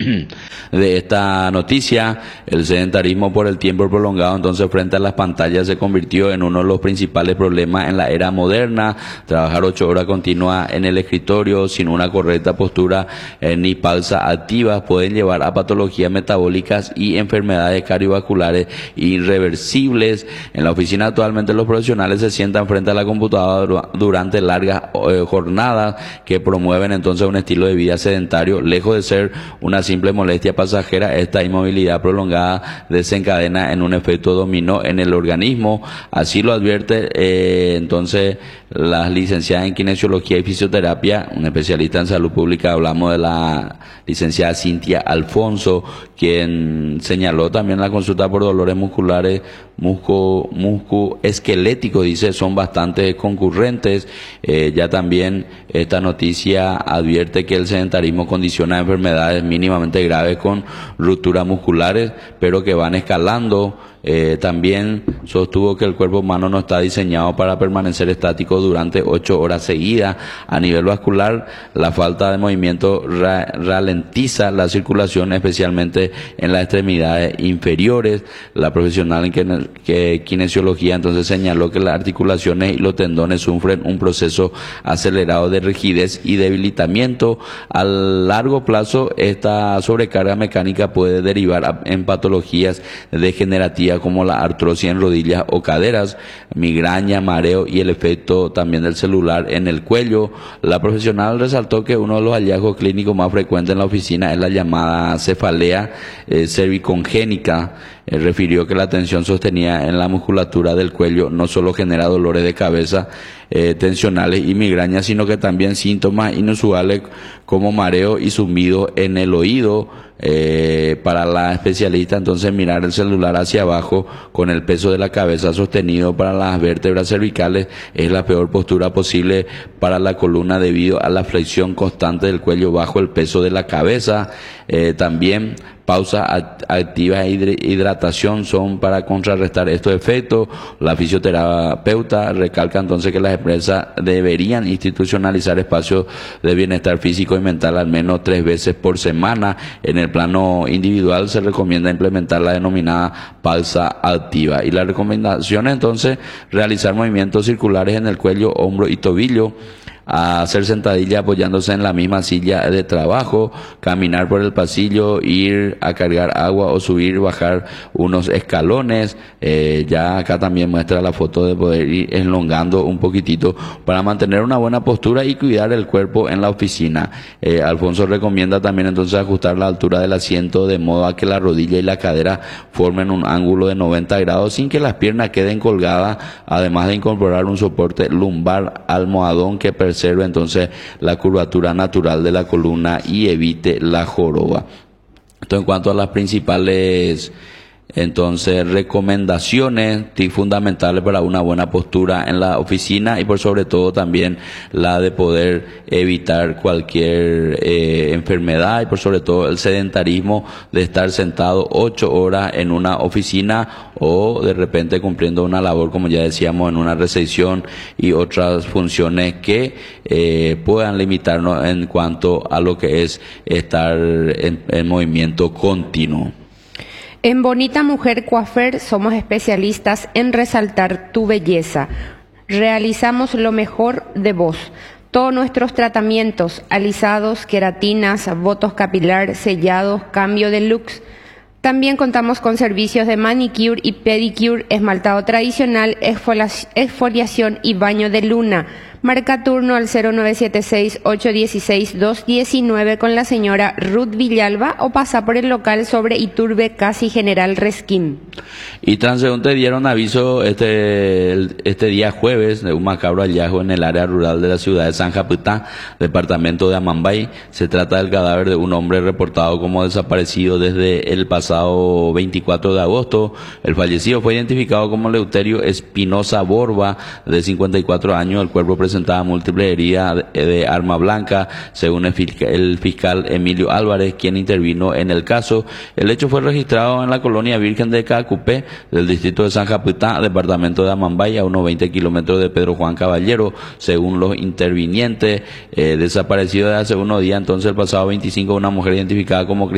de esta noticia. El sedentarismo por el tiempo prolongado entonces frente a las pantallas se convirtió en uno de los principales problemas en la era moderna. Trabajar 8 horas continuas en el escritorio sin una correcta postura ni pausa activas pueden llevar a patologías metabólicas y enfermedades cardiovasculares irreversibles. En la oficina actualmente los profesionales se sientan frente a la computadora durante largas jornadas que promueven entonces un estilo de vida sedentario. Lejos de ser una simple molestia pasajera, esta inmovilidad prolongada desencadena en un efecto dominó en el organismo. Así lo advierte entonces la licenciada en kinesiología y fisioterapia, una especialista en salud pública. Hablamos de la licenciada Cintia Alfonso, quien señaló también la consulta por dolores musculares musculoesqueléticos, dice, son bastante concurrentes. Ya también esta noticia advierte que el sedentarismo condiciona enfermedades mínimamente graves con rupturas musculares, pero que van escalando. También sostuvo que el cuerpo humano no está diseñado para permanecer estático durante 8 horas seguidas. A nivel vascular, la falta de movimiento ralentiza la circulación, especialmente en las extremidades inferiores. La profesional en kinesiología entonces señaló que las articulaciones y los tendones sufren un proceso acelerado de rigidez y debilitamiento. A largo plazo, esta sobrecarga mecánica puede derivar en patologías degenerativas como la artrosis en rodillas o caderas, migraña, mareo y el efecto también del celular en el cuello. La profesional resaltó que uno de los hallazgos clínicos más frecuentes en la oficina es la llamada cefalea cervicongénica. Refirió que la tensión sostenida en la musculatura del cuello no solo genera dolores de cabeza tensionales y migrañas, sino que también síntomas inusuales como mareo y zumbido en el oído. Para la especialista entonces mirar el celular hacia abajo con el peso de la cabeza sostenido para las vértebras cervicales es la peor postura posible para la columna debido a la flexión constante del cuello bajo el peso de la cabeza. También pausas activas e hidratación son para contrarrestar estos efectos. La fisioterapeuta recalca entonces que las empresas deberían institucionalizar espacios de bienestar físico y mental al menos 3 veces por semana. En el plano individual se recomienda implementar la denominada pausa activa. Y la recomendación entonces, realizar movimientos circulares en el cuello, hombro y tobillo, a hacer sentadilla apoyándose en la misma silla de trabajo, caminar por el pasillo, ir a cargar agua o subir, bajar unos escalones. Ya acá también muestra la foto de poder ir elongando un poquitito para mantener una buena postura y cuidar el cuerpo en la oficina. Alfonso recomienda también entonces ajustar la altura del asiento de modo a que la rodilla y la cadera formen un ángulo de 90 grados sin que las piernas queden colgadas, además de incorporar un soporte lumbar almohadón que preserve entonces la curvatura natural de la columna y evite la joroba. Esto en cuanto a las principales entonces recomendaciones fundamentales para una buena postura en la oficina y por sobre todo también la de poder evitar cualquier enfermedad y por sobre todo el sedentarismo de estar sentado 8 horas en una oficina o de repente cumpliendo una labor, como ya decíamos, en una recepción y otras funciones que puedan limitarnos en cuanto a lo que es estar en movimiento continuo. En Bonita Mujer Coafer somos especialistas en resaltar tu belleza. Realizamos lo mejor de vos. Todos nuestros tratamientos, alisados, queratinas, botox capilar, sellados, cambio de looks. También contamos con servicios de manicure y pedicure, esmaltado tradicional, exfoliación y baño de luna. Marca turno al 0976-816-219 con la señora Ruth Villalba o pasa por el local sobre Iturbe, casi General Resquín. Y transeúntes dieron aviso este día jueves de un macabro hallazgo en el área rural de la ciudad de San Japutá, departamento de Amambay. Se trata del cadáver de un hombre reportado como desaparecido desde el pasado 24 de agosto. El fallecido fue identificado como Leuterio Espinosa Borba, de 54 años. El cuerpo presentaba múltiples heridas de arma blanca, según el fiscal Emilio Álvarez, quien intervino en el caso. El hecho fue registrado en la colonia Virgen de Cacupé, del distrito de San Japutá, departamento de Amambay, a unos 20 kilómetros de Pedro Juan Caballero, según los intervinientes. Desaparecido desde hace unos días, entonces el pasado 25, una mujer identificada como